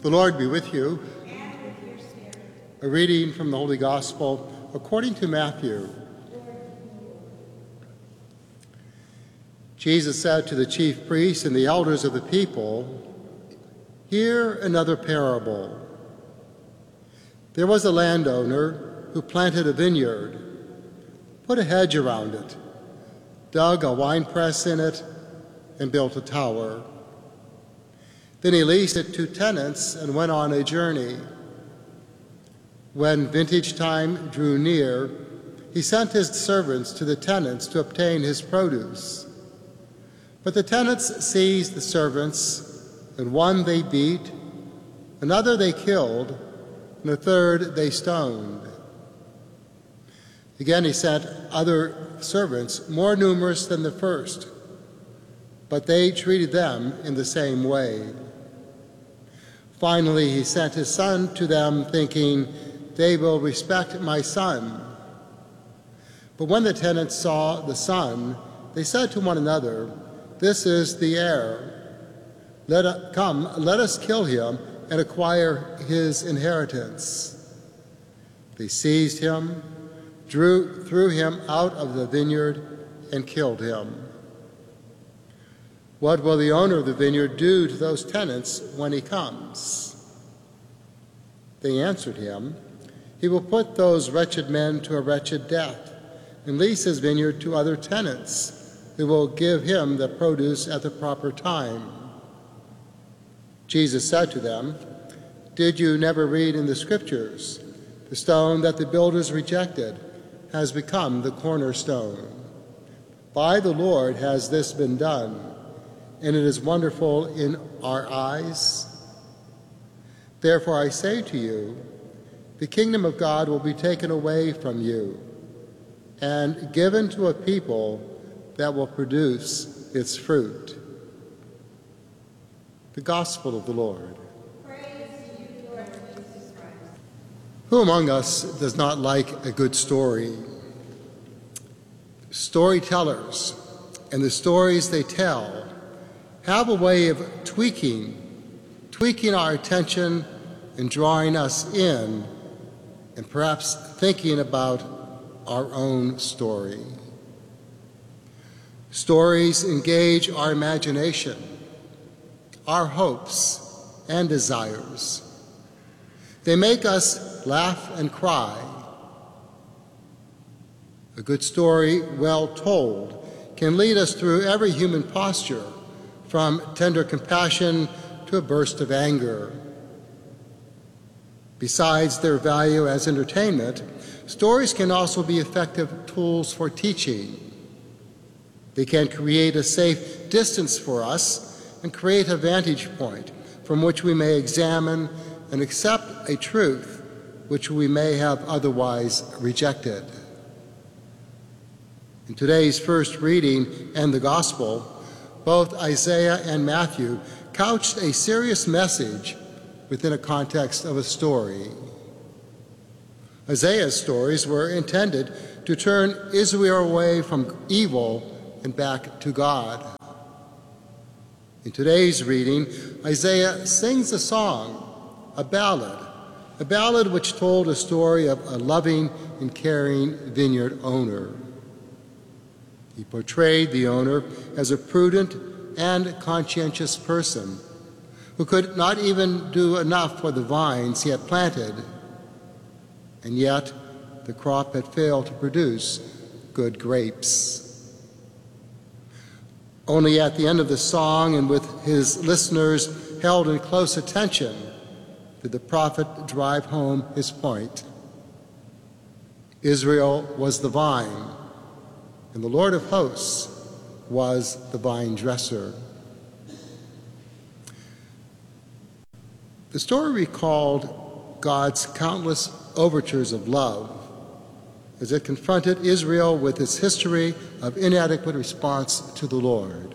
The Lord be with you. And with your spirit. A reading from the Holy Gospel according to Matthew. Jesus said to the chief priests and the elders of the people, "Hear another parable. There was a landowner who planted a vineyard, put a hedge around it, dug a winepress in it, and built a tower. Then he leased it to tenants and went on a journey. When vintage time drew near, he sent his servants to the tenants to obtain his produce. But the tenants seized the servants, and one they beat, another they killed, and a third they stoned. Again he sent other servants, more numerous than the first, but they treated them in the same way. Finally, he sent his son to them, thinking, 'They will respect my son.' But when the tenants saw the son, they said to one another, 'This is the heir. Let us kill him and acquire his inheritance.' They seized him, threw him out of the vineyard, and killed him. What will the owner of the vineyard do to those tenants when he comes?" They answered him, "He will put those wretched men to a wretched death and lease his vineyard to other tenants who will give him the produce at the proper time." Jesus said to them, "Did you never read in the Scriptures, 'The stone that the builders rejected has become the cornerstone'? By the Lord has this been done, and it is wonderful in our eyes. Therefore I say to you, the kingdom of God will be taken away from you and given to a people that will produce its fruit." The Gospel of the Lord. Praise to you, Lord Jesus Christ. Who among us does not like a good story? Storytellers and the stories they tell have a way of tweaking our attention and drawing us in, and perhaps thinking about our own story. Stories engage our imagination, our hopes and desires. They make us laugh and cry. A good story, well told, can lead us through every human posture, from tender compassion to a burst of anger. Besides their value as entertainment, stories can also be effective tools for teaching. They can create a safe distance for us and create a vantage point from which we may examine and accept a truth which we may have otherwise rejected. In today's first reading and the Gospel, both Isaiah and Matthew couched a serious message within a context of a story. Isaiah's stories were intended to turn Israel away from evil and back to God. In today's reading, Isaiah sings a song, a ballad which told a story of a loving and caring vineyard owner. He portrayed the owner as a prudent and conscientious person who could not even do enough for the vines he had planted, and yet the crop had failed to produce good grapes. Only at the end of the song, and with his listeners held in close attention, did the prophet drive home his point. Israel was the vine, and the Lord of hosts was the vine dresser. The story recalled God's countless overtures of love as it confronted Israel with its history of inadequate response to the Lord.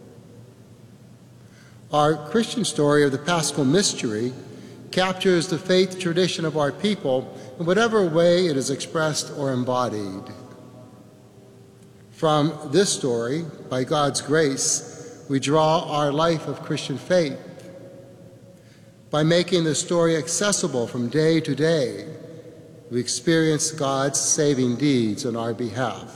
Our Christian story of the Paschal Mystery captures the faith tradition of our people in whatever way it is expressed or embodied. From this story, by God's grace, we draw our life of Christian faith. By making the story accessible from day to day, we experience God's saving deeds on our behalf.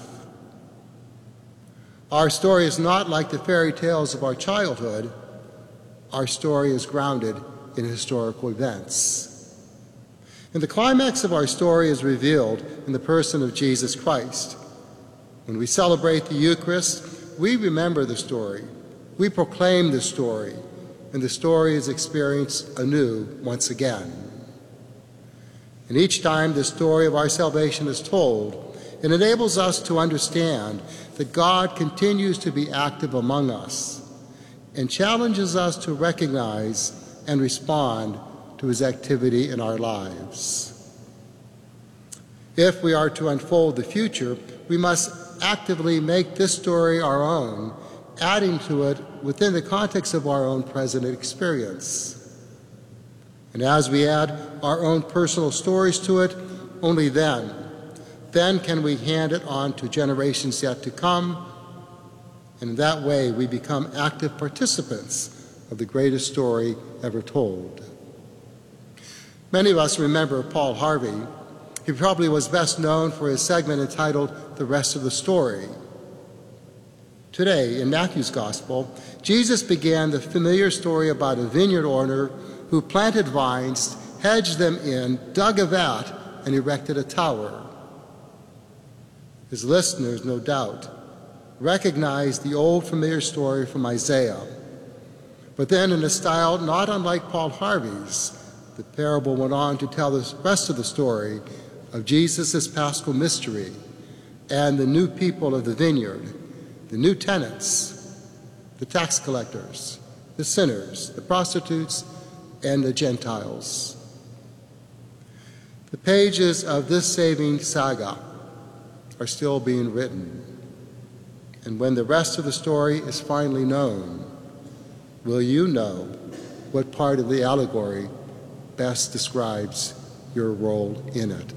Our story is not like the fairy tales of our childhood. Our story is grounded in historical events. And the climax of our story is revealed in the person of Jesus Christ. When we celebrate the Eucharist, we remember the story, we proclaim the story, and the story is experienced anew once again. And each time the story of our salvation is told, it enables us to understand that God continues to be active among us and challenges us to recognize and respond to his activity in our lives. If we are to unfold the future, we must actively make this story our own, adding to it within the context of our own present experience. And as we add our own personal stories to it, only then can we hand it on to generations yet to come, and in that way we become active participants of the greatest story ever told. Many of us remember Paul Harvey. He probably was best known for his segment entitled The Rest of the Story. Today, in Matthew's Gospel, Jesus began the familiar story about a vineyard owner who planted vines, hedged them in, dug a vat, and erected a tower. His listeners, no doubt, recognized the old familiar story from Isaiah. But then, in a style not unlike Paul Harvey's, the parable went on to tell the rest of the story of Jesus' paschal mystery and the new people of the vineyard, the new tenants, the tax collectors, the sinners, the prostitutes, and the Gentiles. The pages of this saving saga are still being written. And when the rest of the story is finally known, will you know what part of the allegory best describes your role in it?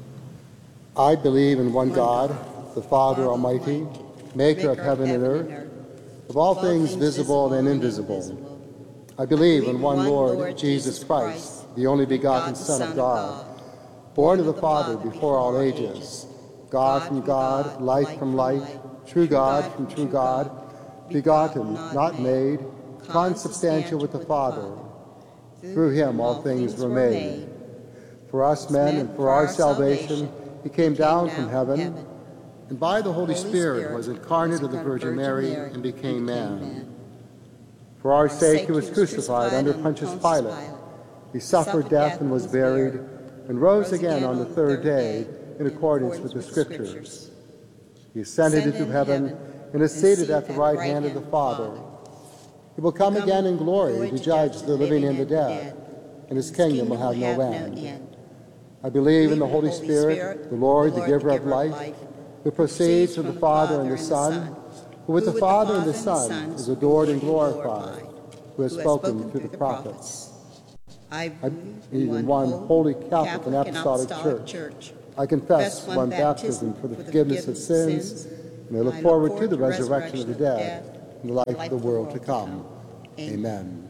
I believe in one God, the Father Almighty, maker of heaven and earth, of all things visible and invisible. I believe in one Lord, Jesus Christ, the only begotten Son of God, born of the Father before all ages, God from God, light from light, true God from true God, begotten, not made, consubstantial with the Father. Through him all things were made. For us men and for our salvation, he came down from heaven, and by the Holy Spirit was incarnate of the Virgin Mary and became man. For our sake he was crucified under Pontius Pilate. He suffered death and was buried, and rose again on the third day in accordance with the Scriptures. He ascended into heaven and is seated at the right hand of the Father. He will come again in glory to judge the living and the dead, and his kingdom will have no end. I believe in the Holy Spirit, the Lord, the giver of life, who proceeds from the Father and the Son, who with the Father and the Son is adored and glorified, who has spoken through the prophets. I believe in one holy Catholic and Apostolic Church. I confess one baptism for the forgiveness of sins, and I look forward to the resurrection of the dead and the life of the world to come. Amen.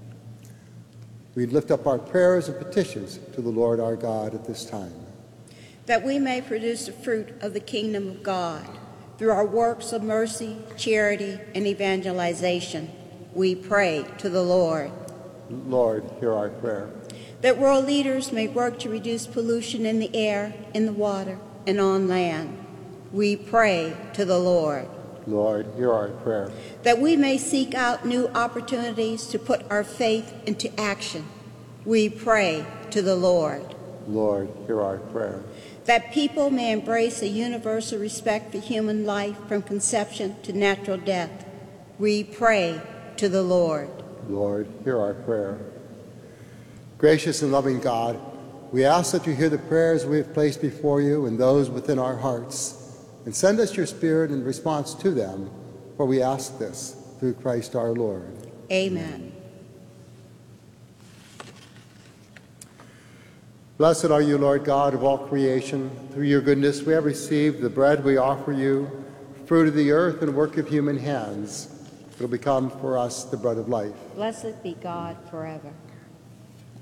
We lift up our prayers and petitions to the Lord our God at this time. That we may produce the fruit of the kingdom of God through our works of mercy, charity, and evangelization, we pray to the Lord. Lord, hear our prayer. That world leaders may work to reduce pollution in the air, in the water, and on land, we pray to the Lord. Lord, hear our prayer. That we may seek out new opportunities to put our faith into action, we pray to the Lord. Lord, hear our prayer. That people may embrace a universal respect for human life from conception to natural death, we pray to the Lord. Lord, hear our prayer. Gracious and loving God, we ask that you hear the prayers we have placed before you and those within our hearts, and send us your Spirit in response to them, for we ask this through Christ our Lord. Amen. Blessed are you, Lord God of all creation. Through your goodness we have received the bread we offer you, fruit of the earth and work of human hands. It will become for us the bread of life. Blessed be God forever.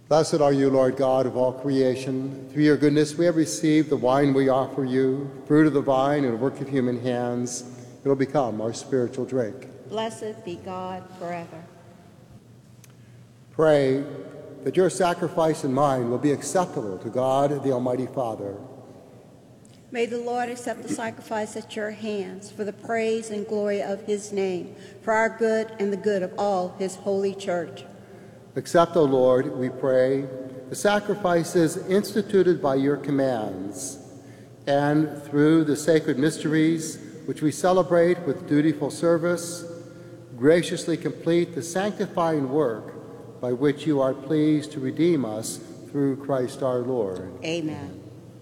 Blessed are you, Lord God of all creation. Through your goodness we have received the wine we offer you, fruit of the vine and work of human hands. It will become our spiritual drink. Blessed be God forever. Pray that your sacrifice and mine will be acceptable to God, the Almighty Father. May the Lord accept the sacrifice at your hands for the praise and glory of his name, for our good and the good of all his holy church. Accept, O Lord, we pray, the sacrifices instituted by your commands, and through the sacred mysteries which we celebrate with dutiful service, graciously complete the sanctifying work by which you are pleased to redeem us through Christ our Lord. Amen.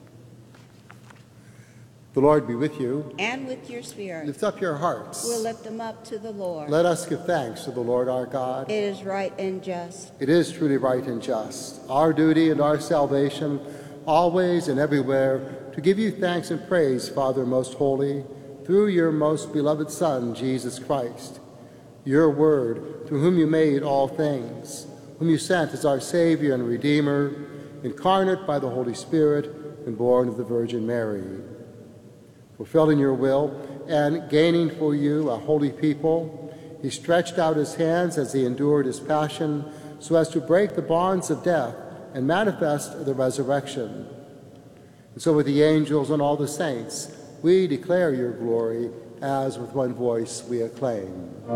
The Lord be with you. And with your spirit. Lift up your hearts. We'll lift them up to the Lord. Let us give thanks to the Lord our God. It is right and just. It is truly right and just, our duty and our salvation, always and everywhere, to give you thanks and praise, Father most holy, through your most beloved Son, Jesus Christ, your Word, through whom you made all things, whom you sent as our Savior and Redeemer, incarnate by the Holy Spirit and born of the Virgin Mary. Fulfilling your will and gaining for you a holy people, he stretched out his hands as he endured his passion so as to break the bonds of death and manifest the resurrection. And so with the angels and all the saints, we declare your glory as with one voice we acclaim.